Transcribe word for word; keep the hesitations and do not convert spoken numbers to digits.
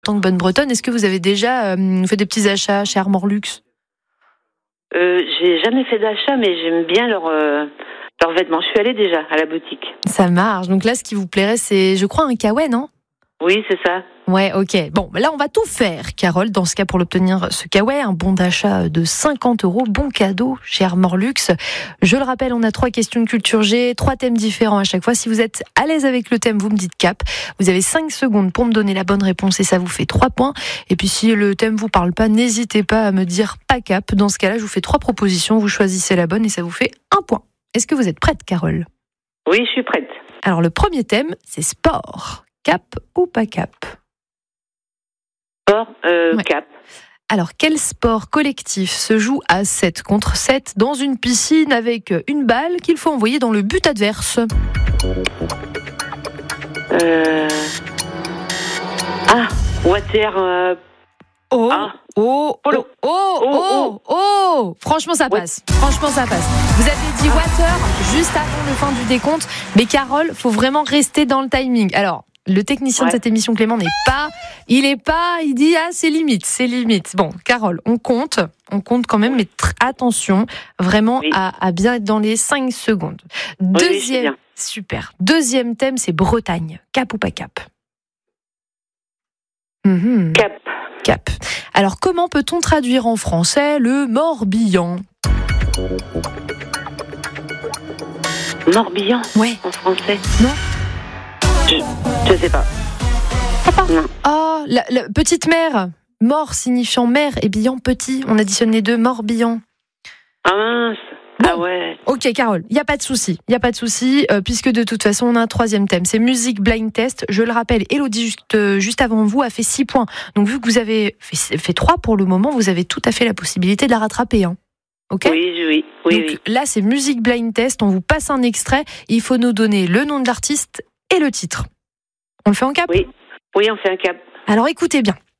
En tant que bonne bretonne, est-ce que vous avez déjà euh, fait des petits achats chez Armor Luxe ? Euh, j'ai jamais fait d'achat, mais j'aime bien leurs euh, leurs vêtements. Je suis allée déjà à la boutique. Ça marche. Donc là, ce qui vous plairait, c'est, je crois, un kawaii, non ? Oui, c'est ça. Ouais, ok. Bon, là, on va tout faire, Carole, dans ce cas, pour l'obtenir, ce kawaii, un bon d'achat de cinquante euros, bon cadeau chez Armor Luxe. Je le rappelle, on a trois questions de culture G, trois thèmes différents à chaque fois. Si vous êtes à l'aise avec le thème, vous me dites cap. Vous avez cinq secondes pour me donner la bonne réponse et ça vous fait trois points. Et puis, si le thème vous parle pas, n'hésitez pas à me dire pas cap. Dans ce cas-là, je vous fais trois propositions, vous choisissez la bonne et ça vous fait un point. Est-ce que vous êtes prête, Carole ? Oui, je suis prête. Alors, le premier thème, c'est sport. Cap ou pas cap ? Sport, euh, Ouais. cap. Alors, quel sport collectif se joue à sept contre sept dans une piscine avec une balle qu'il faut envoyer dans le but adverse ? Euh... Ah, water. Euh... Oh, Ah. oh, Polo. oh, oh, oh, oh, franchement, ça passe. Franchement, ça passe. Vous avez dit water juste avant le fin du décompte, mais Carole, faut vraiment rester dans le timing. Alors, le technicien Ouais. de cette émission, Clément, n'est pas, il est pas, il dit, ah, c'est limite, c'est limite. Bon, Carole, on compte, on compte quand même, mais tr- attention, vraiment, Oui. à, à bien être dans les cinq secondes. oui, je sais Deuxième, bien. super. Deuxième thème, c'est Bretagne. Cap ou pas cap ? Mhm. Cap. Cap. Alors, comment peut-on traduire en français le Morbihan ? Morbihan, Ouais. en français. Non. Je, je sais pas. Non. Oh, la, la petite mère. Mort signifiant mère et bihan petit. On additionne les deux. Morbihan. Ah mince. Bon. Ah ouais. Ok, Carole, il n'y a pas de souci. Il n'y a pas de souci, euh, puisque de toute façon, on a un troisième thème. C'est musique blind test. Je le rappelle, Élodie, juste, euh, juste avant vous, a fait six points. Donc, vu que vous avez fait, fait trois pour le moment, vous avez tout à fait la possibilité de la rattraper. Hein. Ok ? Oui, oui, oui, Donc, oui. là, c'est musique blind test. On vous passe un extrait. Il faut nous donner le nom de l'artiste et le titre. On le fait en cap ? Oui. Oui, on fait un cap. Alors, écoutez bien.